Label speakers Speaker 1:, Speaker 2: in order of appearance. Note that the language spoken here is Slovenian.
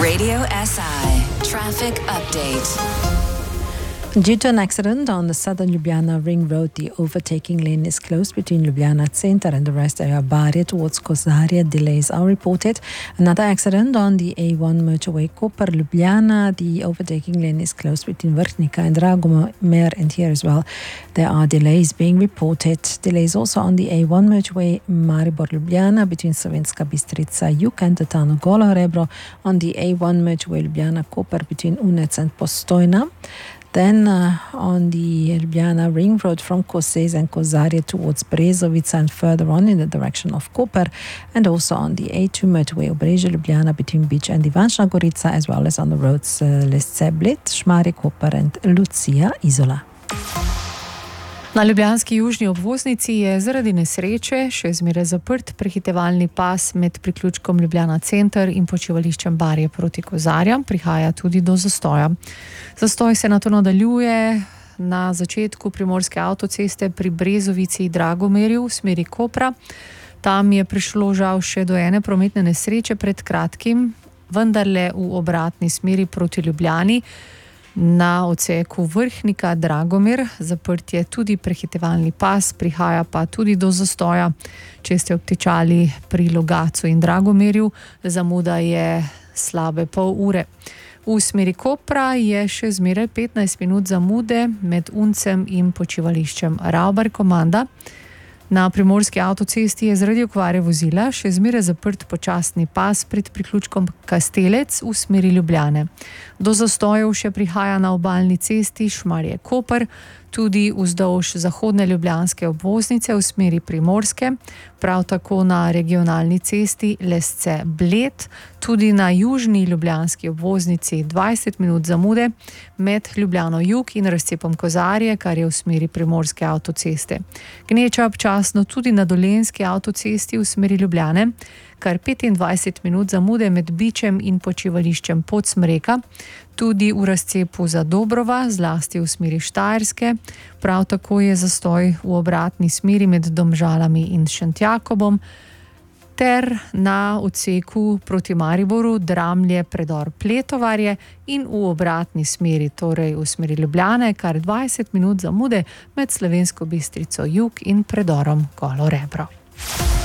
Speaker 1: Radio SI Traffic Update.
Speaker 2: Due to an accident on the southern Ljubljana Ring Road, the overtaking lane is closed between Ljubljana Center and the rest area Barje towards Kozarje. Delays are reported. Another accident on the A1 motorway Koper Ljubljana. The overtaking lane is closed between Vrhnika and Dragomer, and here as well there are delays being reported. Delays also on the A1 motorway Maribor Ljubljana between Slovenska Bistrica Jug and Tano Golo Rebro. On the A1 motorway Ljubljana Koper between Unec and Postojna. Then on the Ljubljana Ring Road from Kosez and Kozarje towards Brezovica and further on in the direction of Koper, and also on the A2 motorway Obrežje Ljubljana between Beach and Ivančna Gorica, as well as on the roads Lesce Bled, Šmarje Koper and Lucija Izola.
Speaker 3: Na ljubljanski južni obvoznici je zaradi nesreče še zmeraj zaprt prehitevalni pas med priključkom Ljubljana Center in počivališčem Barje proti Kozarjam. Prihaja tudi do zastoja. Zastoj se nato nadaljuje na začetku primorske avtoceste pri Brezovici Dragomerju v smeri Kopra. Tam je prišlo žal še do ene prometne nesreče pred kratkim, vendarle v obratni smeri proti Ljubljani. Na odseku Vrhnika Dragomer zaprt je tudi prehitevalni pas, prihaja pa tudi do zastoja. Če ste obtičali pri Logatcu in Dragomerju, zamuda je slabe pol ure. V smeri Kopra je še zmeraj 15 minut zamude med Uncem in počivališčem Ravbar Komanda. Na primorski avtocesti je zaradi okvare vozila še zmeraj zaprt počasni pas pred priključkom Kastelec v smeri Ljubljane. Do zastojev še prihaja na obalni cesti Šmarje Koper, tudi vzdolž zahodne ljubljanske obvoznice v smeri Primorske, prav tako na regionalni cesti Lesce Bled, tudi na južni ljubljanski obvoznici 20 minut zamude med Ljubljano Jug in razcepom Kozarje, kar je v smeri Primorske avtoceste. Gneča občasno tudi na dolenjski avtocesti v smeri Ljubljane, kar 25 minut zamude med Bičem in počivališčem Podsmreka, tudi v razcepu Zadobrova, zlasti v smeri Štajerske. Prav tako je zastoj v obratni smeri med Domžalami in Šentjakobom, ter na odseku proti Mariboru Dramlje predor Pletovarje in v obratni smeri, torej v smeri Ljubljane, kar 20 minut zamude med Slovensko Bistrico Jug in predorom Golo Rebro.